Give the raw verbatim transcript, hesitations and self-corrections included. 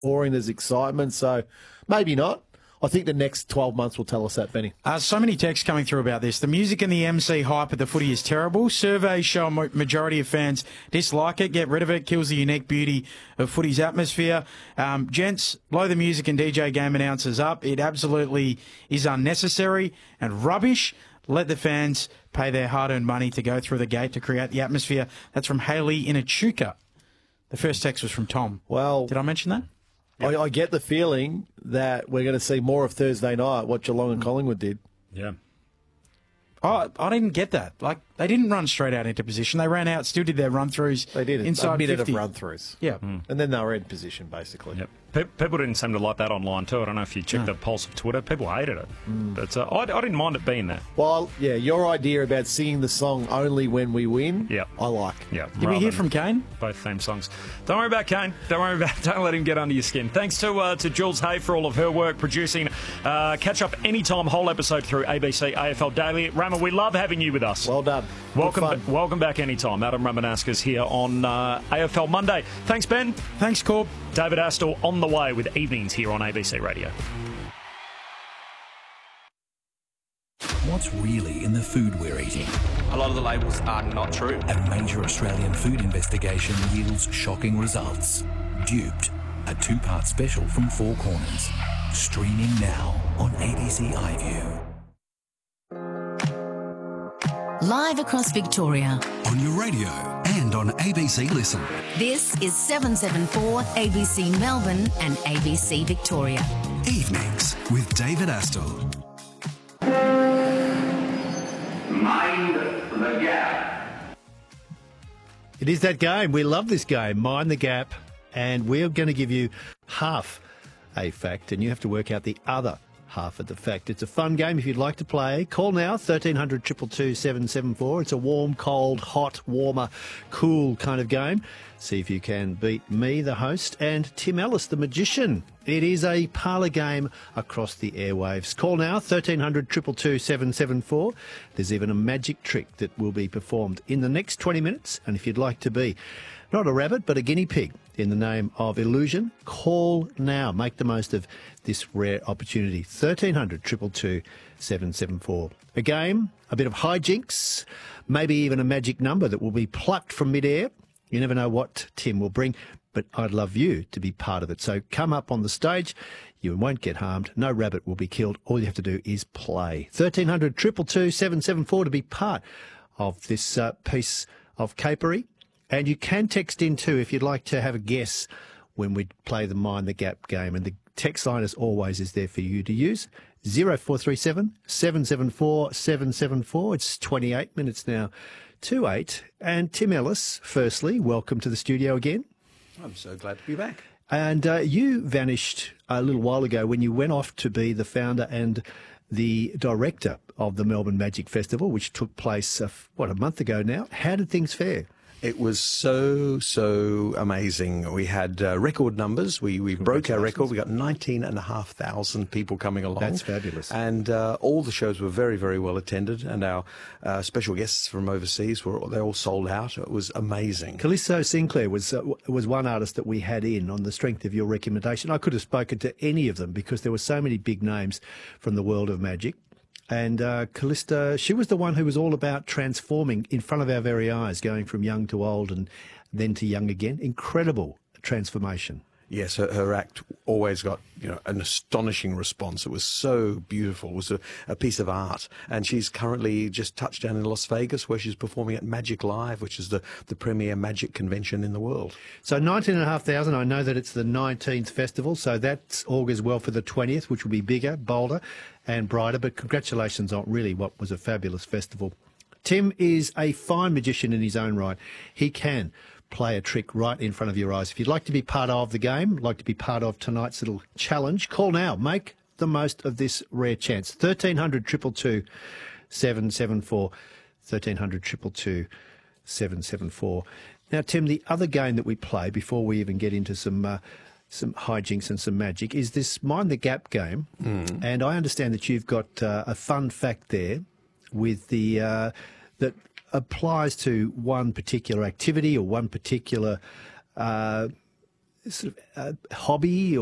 awing, there's excitement. So maybe not. I think the next twelve months will tell us that, Benny. Uh, so many texts coming through about this. The music and the M C hype at the footy is terrible. Surveys show a majority of fans dislike it, get rid of it, kills the unique beauty of footy's atmosphere. Um, gents, blow the music and D J game announcers up. It absolutely is unnecessary and rubbish. Let the fans pay their hard-earned money to go through the gate to create the atmosphere. That's from Haley in Echuca. The first text was from Tom. Well, did I mention that? I, I get the feeling that we're going to see more of Thursday night, what Geelong and Collingwood did. Yeah. Oh, I didn't get that. Like, they didn't run straight out into position. They ran out, still did their run-throughs. They did. Inside a minute fifty. of run-throughs. Yeah. Mm. And then they were in position, basically. Yep. Pe- people didn't seem to like that online too. I don't know if you checked No. the pulse of Twitter. People hated it. Mm. But uh, I, I didn't mind it being there. Well, yeah, your idea about singing the song only when we win, yeah. I like. Yeah. Did we hear from Kane? Both theme songs. Don't worry about Kane. Don't worry about Don't let him get under your skin. Thanks to uh, to Jules Hay for all of her work producing. Uh, catch up anytime, whole episode through A B C A F L Daily. Rama, we love having you with us. Well done. Welcome, ba- welcome back anytime. Adam Ramanauskas here on uh, A F L Monday. Thanks, Ben. Thanks, Corb. David Astle on the way with evenings here on A B C Radio. What's really in the food we're eating? A lot of the labels are not true. A major Australian food investigation yields shocking results. Duped, a two-part special from Four Corners. Streaming now on A B C iView. Live across Victoria. On your radio and on A B C Listen. This is seven seven four A B C Melbourne and A B C Victoria. Evenings with David Astle. Mind the Gap. It is that game. We love this game, Mind the Gap, and we're going to give you half a fact, and you have to work out the other half of the fact. It's a fun game. If you'd like to play, call now, thirteen hundred, two two two, seven seven four. It's a warm, cold, hot, warmer, cool kind of game. See if you can beat me, the host, and Tim Ellis, the magician. It is a parlour game across the airwaves. Call now, thirteen hundred, two two two, seven seven four. There's even a magic trick that will be performed in the next twenty minutes. And if you'd like to be not a rabbit, but a guinea pig in the name of illusion, call now. Make the most of this rare opportunity. thirteen hundred, two two two, seven seven four. A game, a bit of hijinks, maybe even a magic number that will be plucked from midair. You never know what Tim will bring, but I'd love you to be part of it. So come up on the stage. You won't get harmed. No rabbit will be killed. All you have to do is play. thirteen hundred, two two two, seven seven four to be part of this uh, piece of capery. And you can text in too if you'd like to have a guess when we play the Mind the Gap game. And the text line, as always, is there for you to use. zero four three seven, seven seven four, seven seven four. It's twenty-eight minutes now to eight. And Tim Ellis, firstly, welcome to the studio again. I'm so glad to be back. And uh, you vanished a little while ago when you went off to be the founder and the director of the Melbourne Magic Festival, which took place, uh, what, a month ago now. How did things fare? It was so, so amazing. We had uh, record numbers. We, we broke our record. We got nineteen and a half thousand people coming along. That's fabulous. And uh, all the shows were very, very well attended. And our uh, special guests from overseas, were they all sold out. It was amazing. Callisto Sinclair was uh, was one artist that we had in on the strength of your recommendation. I could have spoken to any of them because there were so many big names from the world of magic. And uh, Callista, she was the one who was all about transforming in front of our very eyes, going from young to old and then to young again. Incredible transformation. Yes, her, her act always got, you know, an astonishing response. It was so beautiful. It was a, a piece of art. And she's currently just touched down in Las Vegas, where she's performing at Magic Live, which is the, the premier magic convention in the world. So nineteen and a half thousand. I know that it's the nineteenth festival, so that augurs well for the twentieth, which will be bigger, bolder and brighter. But congratulations on really what was a fabulous festival. Tim is a fine magician in his own right. He can play a trick right in front of your eyes. If you'd like to be part of the game, like to be part of tonight's little challenge, call now. Make the most of this rare chance. thirteen hundred, two two two, seven seven four. thirteen hundred, two two two, seven seven four. Now, Tim, the other game that we play before we even get into some uh, some hijinks and some magic is this Mind the Gap game. Mm. And I understand that you've got uh, a fun fact there with the uh, that applies to one particular activity or one particular uh, sort of uh, hobby